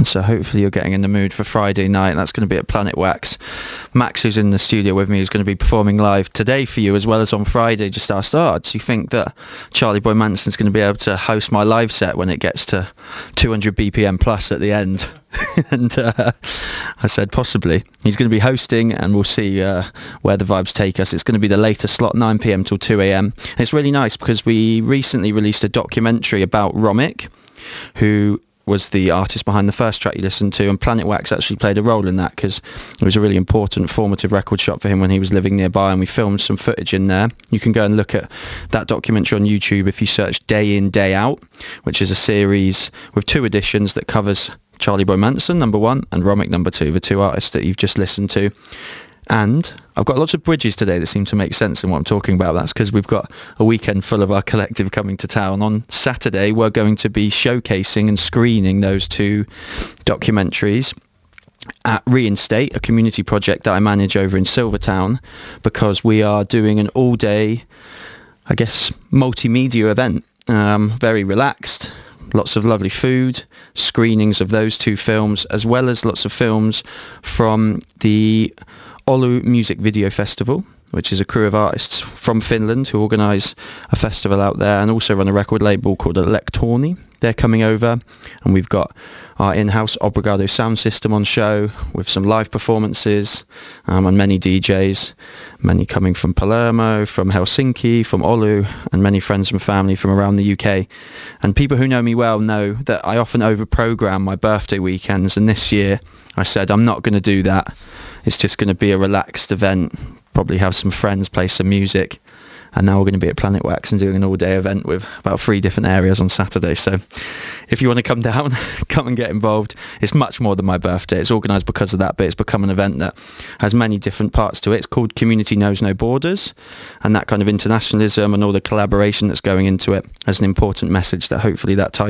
so hopefully you're getting in the mood for Friday night. That's going to be at Planet Wax. Max, who's in the studio with me, is going to be performing live today for you as well as on Friday. Just asked, do you think that Charlie Boy Manson's going to be able to host my live set when it gets to 200 BPM plus at the end? And I said possibly. He's going to be hosting, and we'll see where the vibes take us. It's going to be the later slot, 9 p.m. till 2 a.m. And it's really nice because we recently released a documentary about Romic, who was the artist behind the first track you listened to, and Planet Wax actually played a role in that because it was a really important formative record shop for him when he was living nearby, and we filmed some footage in there. You can go and look at that documentary on YouTube if you search Day In, Day Out, which is a series with 2 editions that covers Charlie Boy Manson, number 1, and Romic, number 2, the 2 artists that you've just listened to. And I've got lots of bridges today that seem to make sense in what I'm talking about. That's because we've got a weekend full of our collective coming to town. On Saturday, we're going to be showcasing and screening those 2 documentaries at Reinstate, a community project that I manage over in Silvertown, because we are doing an all-day, I guess, multimedia event. Very relaxed. Lots of lovely food, screenings of those 2 films, as well as lots of films from the Oulu Music Video Festival, which is a crew of artists from Finland who organise a festival out there and also run a record label called Electorni. They're coming over, and we've got our in-house Obrigado sound system on show with some live performances and many DJs, many coming from Palermo, from Helsinki, from Oulu, and many friends and family from around the UK. And people who know me well know that I often over-program my birthday weekends, and this year I said I'm not going to do that. It's just going to be a relaxed event, probably have some friends, play some music. And now we're going to be at Planet Wax and doing an all-day event with about 3 different areas on Saturday. So if you want to come down, come and get involved. It's much more than my birthday. It's organised because of that, but it's become an event that has many different parts to it. It's called Community Knows No Borders, and that kind of internationalism and all the collaboration that's going into it has an important message that hopefully that ties